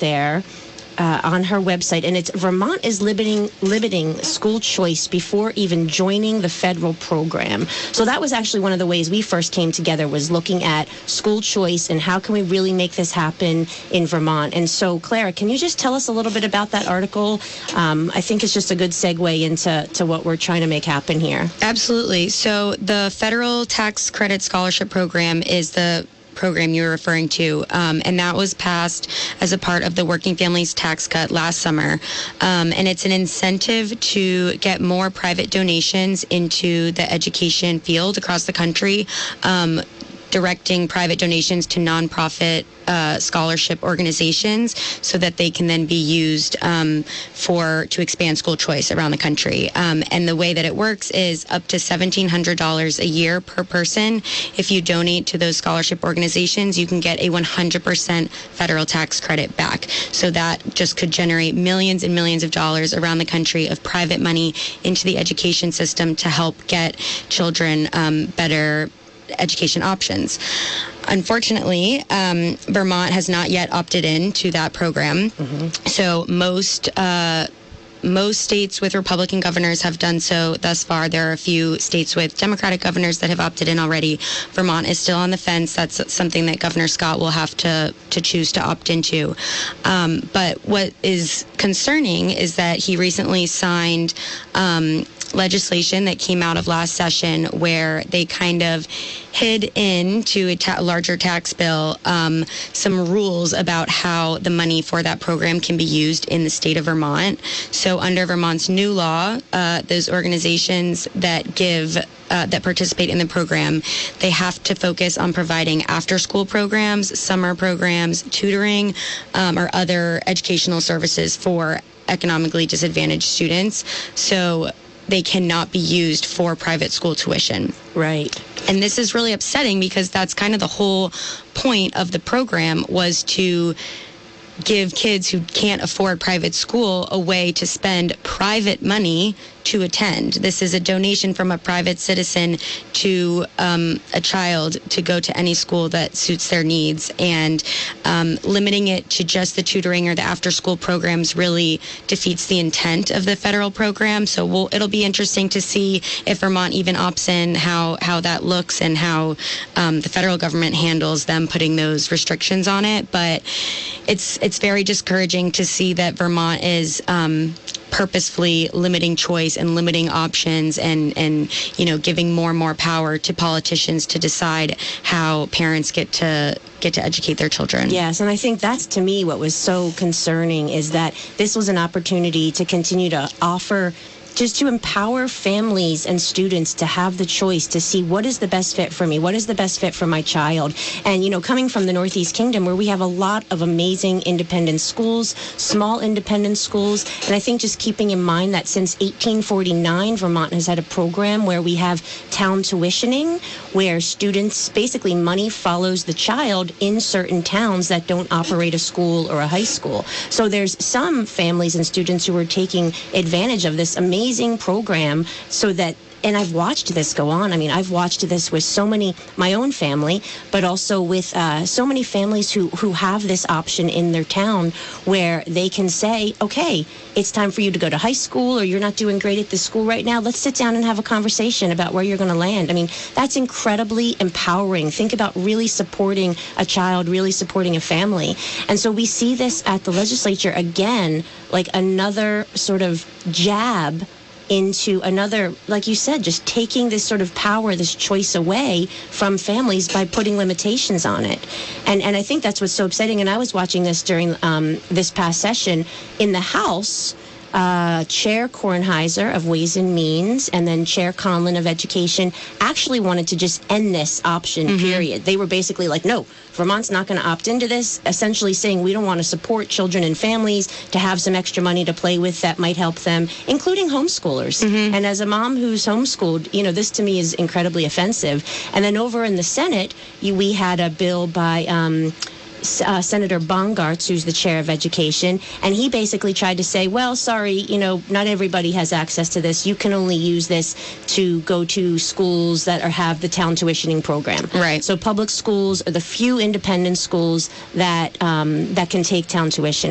there on her website, and it's Vermont is limiting school choice before even joining the federal program. So that was actually one of the ways we first came together, was looking at school choice and how can we really make this happen in Vermont. And so, Clara, can you just tell us a little bit about that article? I think it's just a good segue into what we're trying to make happen here. Absolutely. So the Federal Tax Credit Scholarship Program is the program you're referring to, and that was passed as a part of the Working Families Tax Cut last summer, and it's an incentive to get more private donations into the education field across the country, directing private donations to nonprofit scholarship organizations so that they can then be used to expand school choice around the country. And the way that it works is up to $1,700 a year per person. If you donate to those scholarship organizations, you can get a 100% federal tax credit back. So that just could generate millions and millions of dollars around the country of private money into the education system to help get children better education options. Unfortunately, Vermont has not yet opted in to that program. Mm-hmm. So most states with Republican governors have done so thus far. There are a few states with Democratic governors that have opted in already. Vermont is still on the fence. That's something that Governor Scott will have to choose to opt into. But what is concerning is that he recently signed legislation that came out of last session where they kind of hid into a larger tax bill some rules about how the money for that program can be used in the state of Vermont. So under Vermont's new law, those organizations that participate in the program, they have to focus on providing after-school programs, summer programs, tutoring, or other educational services for economically disadvantaged students. So they cannot be used for private school tuition. Right. And this is really upsetting because that's kind of the whole point of the program, was to give kids who can't afford private school a way to spend private money to attend. This is a donation from a private citizen to a child to go to any school that suits their needs, and limiting it to just the tutoring or the after-school programs really defeats the intent of the federal program. So it'll be interesting to see if Vermont even opts in, how that looks, and how the federal government handles them putting those restrictions on it. But it's very discouraging to see that Vermont is purposefully limiting choice and limiting options, and giving more and more power to politicians to decide how parents get to educate their children. Yes, and I think that's, to me, what was so concerning, is that this was an opportunity to continue to offer, just to empower families and students to have the choice to see what is the best fit for me, what is the best fit for my child. And, coming from the Northeast Kingdom, where we have a lot of amazing independent schools, small independent schools, and I think just keeping in mind that since 1849, Vermont has had a program where we have town tuitioning, where students, basically money follows the child in certain towns that don't operate a school or a high school. So there's some families and students who are taking advantage of this amazing program, so that, and I've watched this go on. I mean, I've watched this with my own family, but also with so many families who have this option in their town, where they can say, okay, it's time for you to go to high school, or you're not doing great at this school right now. Let's sit down and have a conversation about where you're going to land. I mean, that's incredibly empowering. Think about really supporting a child, really supporting a family. And so we see this at the legislature again, like another sort of jab into another, like you said, just taking this sort of power, this choice away from families by putting limitations on it. And I think that's what's so upsetting. And I was watching this during this past session in the House. Chair Kornheiser of Ways and Means and then Chair Conlon of Education actually wanted to just end this option, period. They were basically like, no, Vermont's not going to opt into this, essentially saying we don't want to support children and families to have some extra money to play with that might help them, including homeschoolers. And as a mom who's homeschooled, this to me is incredibly offensive. And then over in the Senate, we had a bill by Senator Bongartz, who's the chair of education, and he basically tried to say, well, sorry, not everybody has access to this. You can only use this to go to schools that have the town tuitioning program. Right. So public schools are the few independent schools that can take town tuition.